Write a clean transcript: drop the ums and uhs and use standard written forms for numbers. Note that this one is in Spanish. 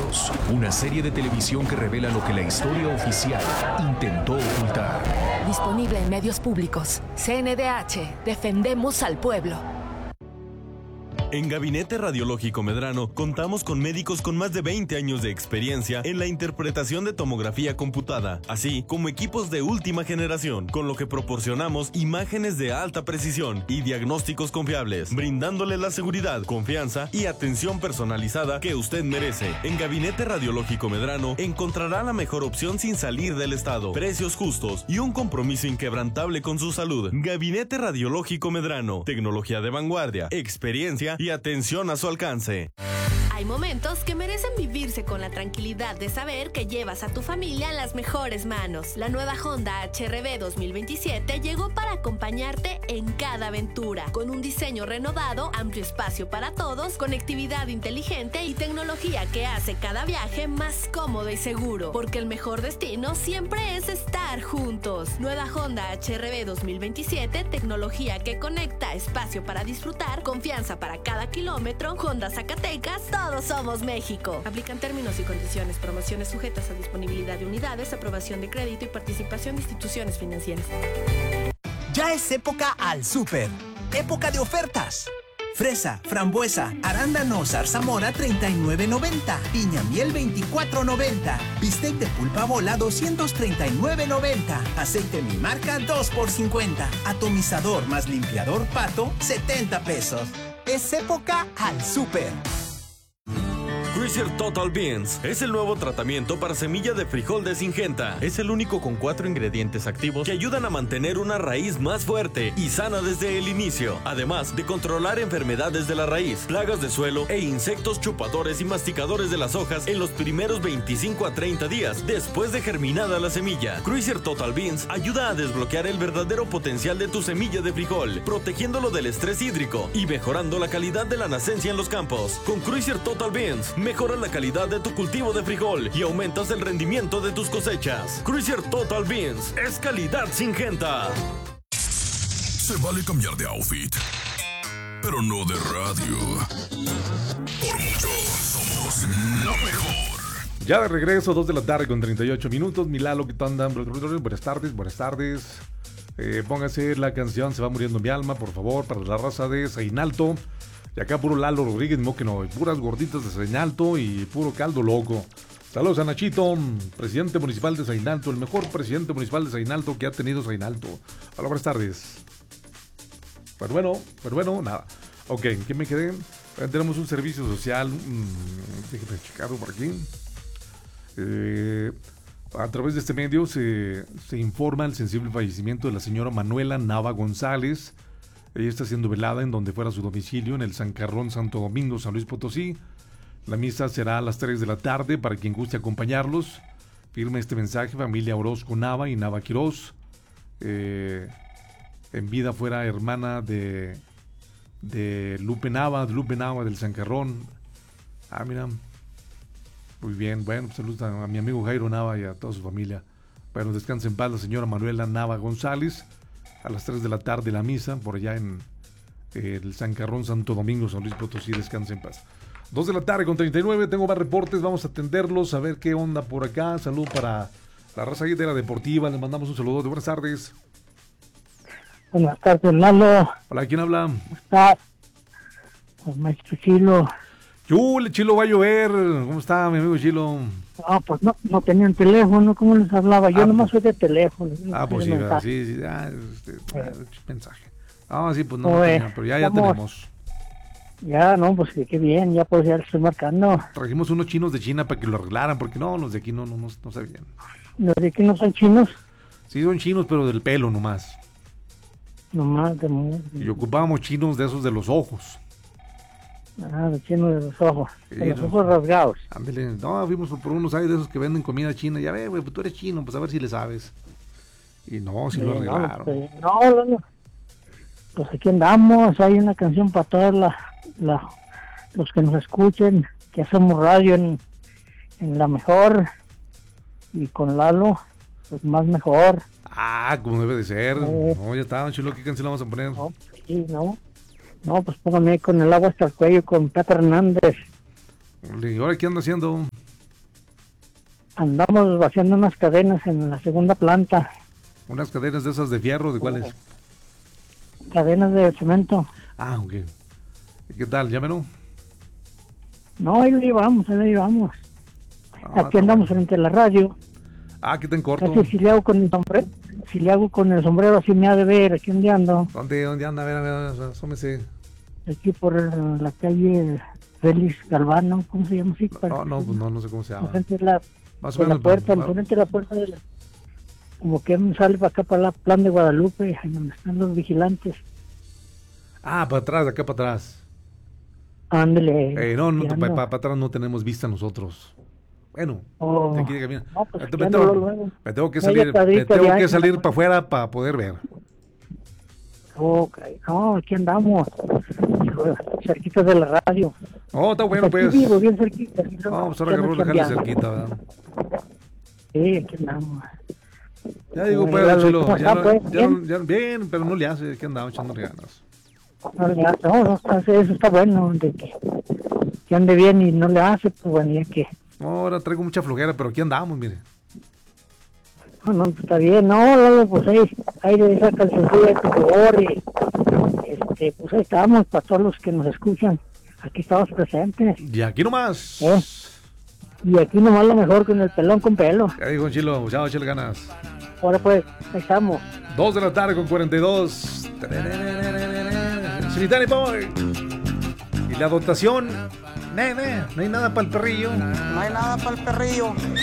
Secretos, una serie de televisión que revela lo que la historia oficial intentó ocultar. Disponible en medios públicos. CNDH, defendemos al pueblo. En Gabinete Radiológico Medrano contamos con médicos con más de 20 años de experiencia en la interpretación de tomografía computada, así como equipos de última generación, con lo que proporcionamos imágenes de alta precisión y diagnósticos confiables, brindándole la seguridad, confianza y atención personalizada que usted merece. En Gabinete Radiológico Medrano encontrará la mejor opción sin salir del estado, precios justos y un compromiso inquebrantable con su salud. Gabinete Radiológico Medrano, tecnología de vanguardia, experiencia y atención a su alcance. Hay momentos que merecen vivirse con la tranquilidad de saber que llevas a tu familia en las mejores manos. La nueva Honda HR-V 2027 llegó para acompañarte en cada aventura, con un diseño renovado, amplio espacio para todos, conectividad inteligente y tecnología que hace cada viaje más cómodo y seguro, porque el mejor destino siempre es estar juntos. Nueva Honda HR-V 2027, tecnología que conecta, espacio para disfrutar, confianza para cada kilómetro. Honda Zacatecas, todos somos México. Aplican términos y condiciones. Promociones sujetas a disponibilidad de unidades, aprobación de crédito y participación de instituciones financieras. Ya es época al súper. Época de ofertas. Fresa, frambuesa, arándano, zarzamora 39.90. Piña miel 24.90. Bistec de pulpa bola 239.90. Aceite mi marca 2 por 50. Atomizador más limpiador Pato 70 pesos. Es época al súper. Cruiser Total Beans es el nuevo tratamiento para semilla de frijol de Syngenta. Es el único con 4 ingredientes activos que ayudan a mantener una raíz más fuerte y sana desde el inicio, además de controlar enfermedades de la raíz, plagas de suelo e insectos chupadores y masticadores de las hojas en los primeros 25 a 30 días después de germinada la semilla. Cruiser Total Beans ayuda a desbloquear el verdadero potencial de tu semilla de frijol, protegiéndolo del estrés hídrico y mejorando la calidad de la nacencia en los campos. Con Cruiser Total Beans mejoras la calidad de tu cultivo de frijol y aumentas el rendimiento de tus cosechas. Cruiser Total Beans es calidad Syngenta. Se vale cambiar de outfit, pero no de radio. Por mucho, somos la mejor. Ya de regreso, 2 de la tarde con 38 minutos. Milalo, ¿qué tal andan? Buenas tardes, buenas tardes. Póngase la canción Se va muriendo mi alma, por favor, para la raza de Zainalto. Y acá puro Lalo Rodríguez, no que no, puras gorditas de Zainalto y puro caldo loco. Saludos a Nachito, presidente municipal de Zainalto, el mejor presidente municipal de Zainalto que ha tenido Zainalto. Hola, buenas tardes. Pero bueno, nada. Ok, ¿en qué me quedé? Tenemos un servicio social, déjenme checarlo por aquí. A través de este medio se informa el sensible fallecimiento de la señora Manuela Nava González. Ella está siendo velada en donde fuera su domicilio, en el Sancarrón, Santo Domingo, San Luis Potosí. La misa será a las 3 de la tarde para quien guste acompañarlos. Firma este mensaje, familia Orozco Nava y Nava Quirós. En vida fuera hermana de Lupe Nava del Sancarrón. Ah, mira. Muy bien, bueno, pues saludos a mi amigo Jairo Nava y a toda su familia. Bueno, descanse en paz la señora Manuela Nava González. A las 3 de la tarde la misa, por allá en el Sancarrón, Santo Domingo, San Luis Potosí, descanse en paz. 2 de la tarde con 39, tengo más reportes, vamos a atenderlos, a ver qué onda por acá. Salud para la raza guerrera deportiva, les mandamos un saludo. Buenas tardes. Buenas tardes, Lalo. Hola, ¿quién habla? ¿Cómo estás? Pues, maestro Chilo. Chule, Chilo, va a llover. ¿Cómo está mi amigo Chilo? No, pues no tenían teléfono, ¿cómo les hablaba? Yo nomás soy de teléfono. Pues sí, mensaje. Sí, pues no tenía, pero ya tenemos. Ya, no, pues qué bien, ya pues ya le estoy marcando. Trajimos unos chinos de China para que lo arreglaran, porque no, los de aquí no sabían. ¿Los de aquí no son chinos? Sí, son chinos, pero del pelo nomás. Y ocupábamos chinos de esos de los ojos. De chinos de los ojos. Sí, de los ojos rasgados. Ándale, no, fuimos por unos hay de esos que venden comida china. Ya ve, güey, pues tú eres chino, pues a ver si le sabes. Y no, si lo arreglaron. No, pues aquí andamos. Hay una canción para todos los que nos escuchen, que hacemos radio en la mejor. Y con Lalo, pues más mejor. Como debe de ser. No, ya está, Chulo, ¿qué canción le vamos a poner? No, sí, no, pues póngame con el agua hasta el cuello con Pepe Hernández. ¿Y ahora qué anda haciendo? Andamos vaciando unas cadenas en la segunda planta, Unas cadenas de esas de fierro, ¿de cuáles? cadenas de cemento. Ah, ok. ¿Y qué tal? ¿Llámelo? No, ahí lo llevamos, Aquí andamos frente a la radio. Ah, aquí está en corto. Casi si le hago con el sombrero, así me ha de ver, aquí donde ando. ¿Dónde anda? A ver, asómese. Aquí por la calle Félix Galvano, ¿cómo se llama? Sí, No sé cómo se llama. Enfrente de la, Más o de la menos, puerta, ¿no? enfrente de la puerta de la... Como que sale para acá, para la Plan de Guadalupe, ahí donde están los vigilantes. Ah, para atrás, acá para atrás. Ándele. No, aquí ando. para atrás no tenemos vista nosotros. Bueno, Oh. de aquí de camino. No, pues aquí me, ando tengo, luego. me tengo que Media salir, cuadrita de años. para afuera para poder ver. Ok, no, aquí andamos. Hijo, cerquita de la radio. Oh, está bueno, Aquí pues. vivo, bien cerquita. No, pues ahora agarró dejarle cerquita, ¿verdad? Sí, aquí andamos. Ya digo, Bueno, pues, ya Chilo, ¿cómo ya, está, no- pues? ya no- ya- bien, pero no le hace, que andaba echando ganas. Eso está bueno, de que ande bien y no le hace, pues bueno, ya que... Ahora traigo mucha flojera, pero aquí andamos, mire. No, pues está bien, no, Lalo, pues ahí de esa calzoncilla, por favor, y pues ahí estamos, para todos los que nos escuchan, aquí estamos presentes, Y aquí nomás. y aquí nomás lo mejor con el pelón con pelo, Ya digo, Chilo, ya échale ganas. ahora pues, ahí estamos. 2 de la tarde con 42. Cemetery Boy. Y la dotación. No hay nada para el perrillo. No hay nada para el perrillo.